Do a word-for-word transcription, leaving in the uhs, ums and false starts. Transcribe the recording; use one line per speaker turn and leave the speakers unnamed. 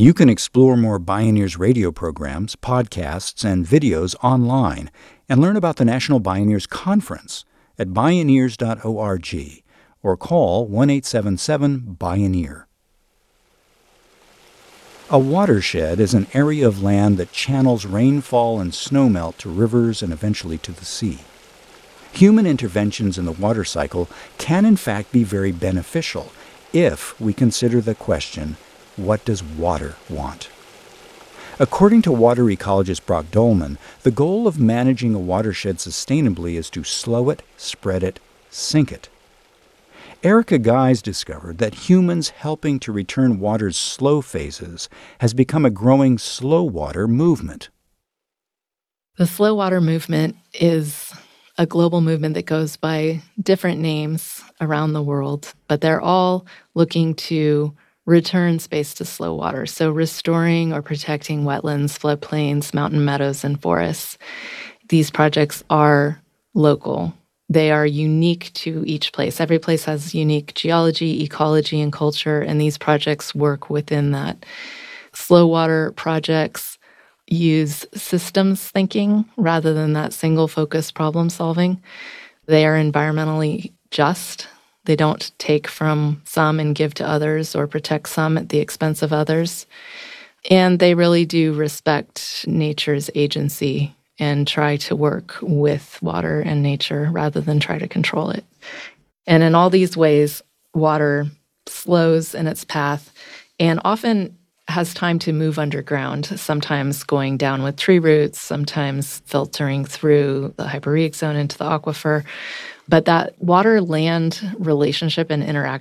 You can explore more Bioneers radio programs, podcasts, and videos online and learn about the National Bioneers Conference at bioneers dot org or call one eight seven seven Bioneer. A watershed is an area of land that channels rainfall and snowmelt to rivers and eventually to the sea. Human interventions in the water cycle can in fact be very beneficial if we consider the question, what does water want? According to water ecologist Brock Dolman, the goal of managing a watershed sustainably is to slow it, spread it, sink it. Erica Guys discovered that humans helping to return water's slow phases has become a growing slow water movement.
The slow water movement is a global movement that goes by different names around the world, but they're all looking to return space to slow water, so restoring or protecting wetlands, floodplains, mountain meadows, and forests. These projects are local. They are unique to each place. Every place has unique geology, ecology, and culture, and these projects work within that. Slow water projects use systems thinking rather than that single-focused problem solving. They are environmentally just. They don't take from some and give to others or protect some at the expense of others. And they really do respect nature's agency and try to work with water and nature rather than try to control it. And in all these ways, water slows in its path and often has time to move underground, sometimes going down with tree roots, sometimes filtering through the hyporheic zone into the aquifer. But that water-land relationship and interaction